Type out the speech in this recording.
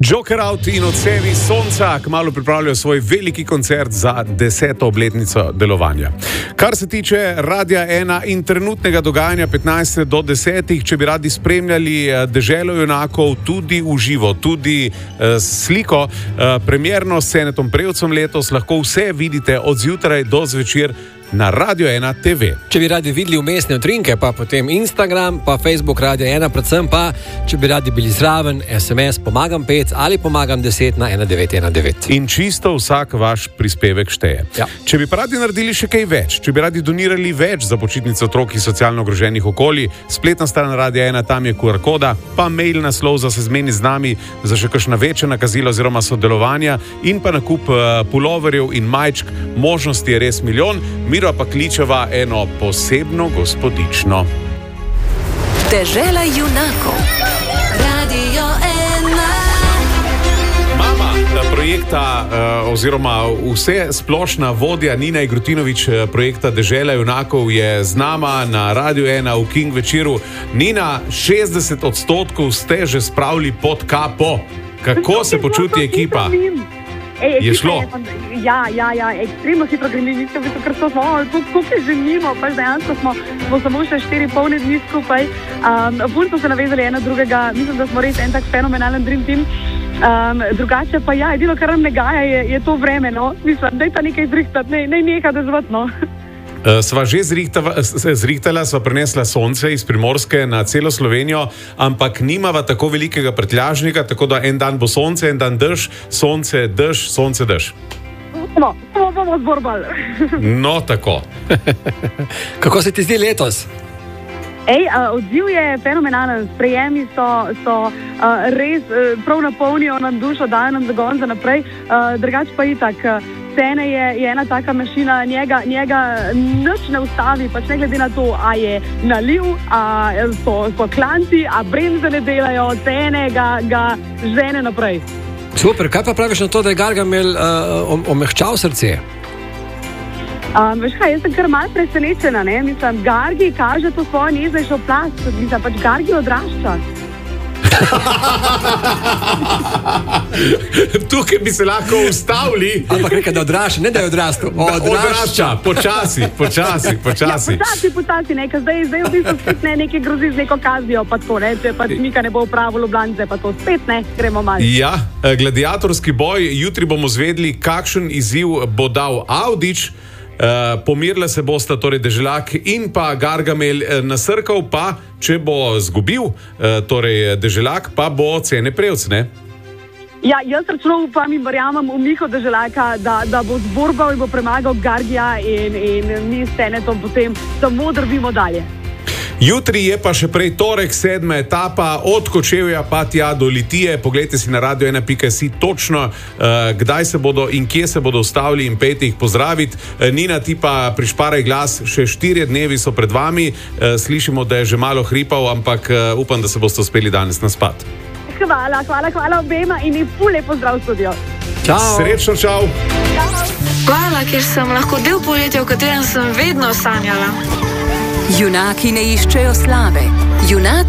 Joker Out in Odsevi sonca kmalu pripravljajo svoj veliki koncert za 10. obletnico delovanja. Kar se tiče Radia 1 in trenutnega dogajanja 15. do 10. Če bi radi spremljali Deželo junakov tudi v živo, tudi sliko, premierno s Senetom Prevcem letos, lahko vse vidite od zjutraj do zvečer na Radio 1 TV. Če bi radi videli vmesne utrinke, pa potem Instagram, pa Facebook Radio 1, predvsem pa, če bi radi bili zraven, SMS pomagam 5 ali pomagam 10 na 1919. In čisto vsak vaš prispevek šteje. Ja. Če bi pa radi naredili še kaj več, če bi radi donirali več za počitnice otrok iz socialno ogroženih okolij, spletna stran Radio 1, tam je QR koda, pa mail naslov za se zmeni z nami za še kakšna večja nakazila oziroma sodelovanja in pa nakup puloverjev in majčk. Možnosti je res milijon. Miro pa kličeva eno posebno gospodično. Dežela junakov. Radio 1. Mama projekta oziroma vse splošna vodja Nina Igrutinović projekta Dežela junakov je z nama na Radio 1 v King večeru. Nina, 60% ste že spravili pod kapo. Kako se počuti ekipa? Je šlo? Ja, ekstremno hitro gre, nisem videl, ker smo skupaj že mimo, pač dejansko smo samo še 4 polne dni skupaj. Bolj smo se navezali ena drugega, mislim, da smo res en tak fenomenalen dream team. Drugače pa ja, edino, kar nam ne gaja, je to vreme, no. Mislim, daj ta nekaj zrihtati, ne neha da zvat, no. Sva že zrihtala, sva prinesla sonce iz Primorske na celo Slovenijo, ampak nimava tako velikega prtljažnika, tako da en dan bo sonce, en dan dež, sonce, dež, sonce, dež. No, to bomo zborbali. No, tako. Kako se ti zdi letos? Odziv je fenomenalen, sprejemi so res prav napolnijo nam dušo, dajo nam zagon za naprej, drugače pa itak. Scene je ena taka mašina, njega nič ne ustavi, pač ne glede na to, a je naliv, a so klanci, a bremze ne delajo, scene ga žene naprej. Super, kaj pa praviš na to, da je Gargamel omehčal srce? Veš kaj, jaz sem kar malo presenečena, ne? Mislim, Gargi kaže to svojo neznejšo plast, mislim, pač Gargi odrašča. Tukaj bi se lahko ustavili. Ampak nekaj, da odrašča, ne da je odrastel. Odrašča, počasi. Počasi, nekaj. Zdaj v bistvu spet nekaj grozi z neko kaznijo, pa to, ne, če pa Mika ne bo upravil Ljubljanice, pa to spet, ne, gremo malo. Ja, gladiatorski boj, jutri bomo zvedli, kakšen izziv bo dal Avdić. Pomirila se bosta torej Deželak in pa Gargamel, nasrkal pa, če bo zgubil torej Deželak, pa bo Cene Prevc, ne? Ja, jaz računam, upam in verjamem v Miho Deželaka, da bo zborbal in bo premagal Gargija in mi s Cenetom potem samo drvimo dalje. Jutri je pa še prej torek, 7. etapa od Kočevja pa tja do Litije. Poglejte si na radio1.si točno, kdaj se bodo in kje se bodo ustavili in pejte jih pozdraviti. Nina, ti pa prišparaj glas, še 4 dnevi so pred vami. Slišimo, da je že malo hripal, ampak upam, da se boste uspeli danes naspat. Hvala obema in ful lepo zdrav studio. Čau. Srečno, čau. Hvala, ker sem lahko del poletja, v katerem sem vedno sanjala. Junaki ne iščejo slave. Junaki